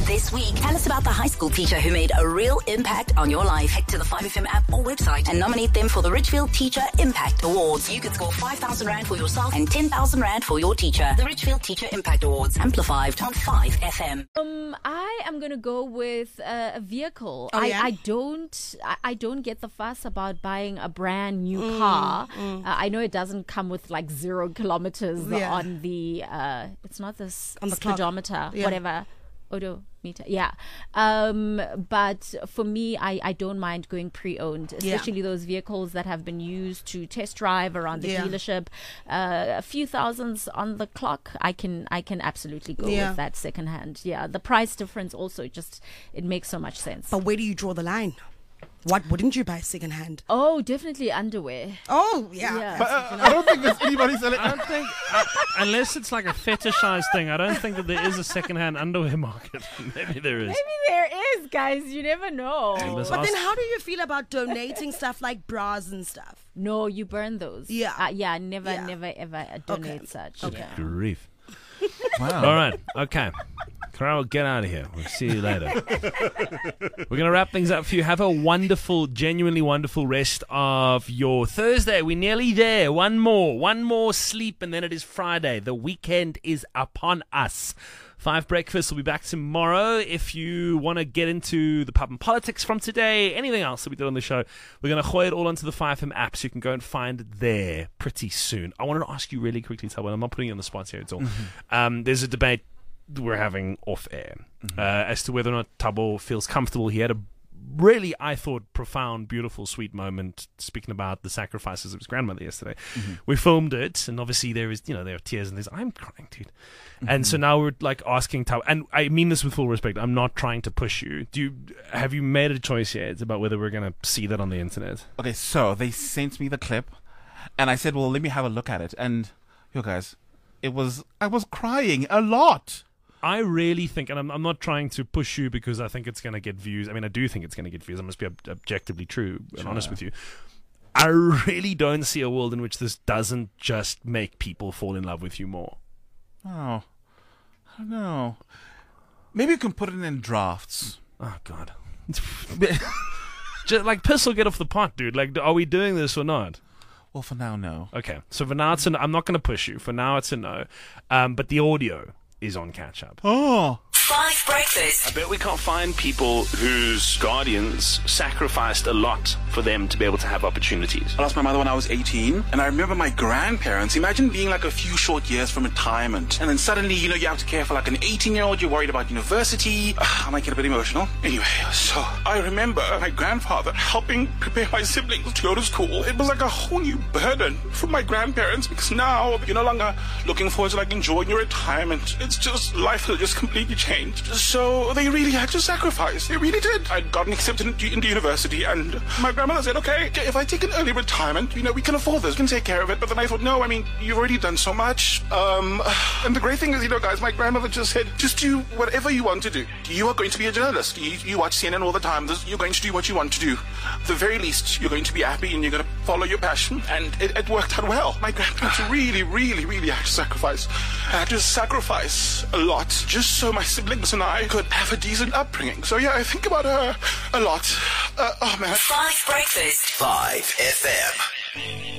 this week. Tell us about the high school teacher who made a real impact on your life. Head to the 5FM app or website and nominate them for the Richfield Teacher Impact Awards. You could score 5,000 Rand for yourself and 10,000 Rand for your teacher. The Richfield Teacher Impact Awards, amplified on 5FM. I am going to go with a vehicle. Oh, yeah? I don't get the fuss about buying a brand new car. I know it doesn't come with like 0 kilometers on the it's not this on the speedometer, whatever, odometer. Yeah. But for me, I don't mind going pre-owned, especially those vehicles that have been used to test drive around the dealership. A few thousands on the clock. I can absolutely go with that secondhand. Yeah. The price difference also it makes so much sense. But where do you draw the line? What wouldn't you buy secondhand? Oh, definitely underwear. Oh, yeah. But I don't think there's anybody selling. I don't think, unless it's like a fetishized thing, I don't think that there is a secondhand underwear market. Maybe there is. Maybe there is, guys. You never know. But then how do you feel about donating stuff like bras and stuff? No, you burn those. Yeah. Never, ever donate such. Okay. Yeah. Grief. Wow. All right. Okay. Carol, get out of here. We'll see you later. We're going to wrap things up for you. Have a wonderful, genuinely wonderful rest of your Thursday. We're nearly there. One more sleep, and then it is Friday. The weekend is upon us. 5 Breakfast will be back tomorrow. If you want to get into the pub and politics from today, anything else that we did on the show, we're going to hoy it all onto the 5FM app, so you can go and find it there pretty soon. I wanted to ask you really quickly, Talbot, I'm not putting you on the spot here at all. There's a debate we're having off air as to whether or not Thabo feels comfortable. He had a really, I thought, profound, beautiful, sweet moment speaking about the sacrifices of his grandmother yesterday. We filmed it, and obviously there are tears and there's, I'm crying, dude. And so now we're like asking Thabo, and I mean this with full respect, I'm not trying to push you. Have you made a choice yet about whether we're going to see that on the internet? Okay, so they sent me the clip, and I said, well, let me have a look at it. And, you guys, I was crying a lot. I really think, and I'm not trying to push you because I think it's going to get views. I mean, I do think it's going to get views. I must be objectively true and honest with you. I really don't see a world in which this doesn't just make people fall in love with you more. Oh, I don't know. Maybe you can put it in drafts. Oh, God. Just, like, piss or get off the pot, dude. Like, are we doing this or not? Well, for now, no. Okay, so for now, I'm not going to push you. For now, it's a no. But the audio is on catch up. Oh. 5 Breakfast. I bet we can't find people whose guardians sacrificed a lot for them to be able to have opportunities. I lost my mother when I was 18, and I remember my grandparents. Imagine being like a few short years from retirement, and then suddenly, you have to care for like an 18-year-old. You're worried about university. I might get a bit emotional. Anyway, so I remember my grandfather helping prepare my siblings to go to school. It was like a whole new burden from my grandparents, because now you're no longer looking forward to like enjoying your retirement. It's just, life will just completely change. So they really had to sacrifice. They really did. I'd gotten accepted into university, and my grandmother said, okay, if I take an early retirement, we can afford this, we can take care of it. But then I thought, no, I mean, you've already done so much. And the great thing is, guys, my grandmother just said, just do whatever you want to do. You are going to be a journalist. You watch CNN all the time. You're going to do what you want to do. At the very least, you're going to be happy, and you're going to follow your passion. And it worked out well. My grandparents really, really, really had to sacrifice. I had to sacrifice a lot just so my siblings and I could have a decent upbringing. So yeah, I think about her a lot. Oh man. 5 Breakfast. 5FM.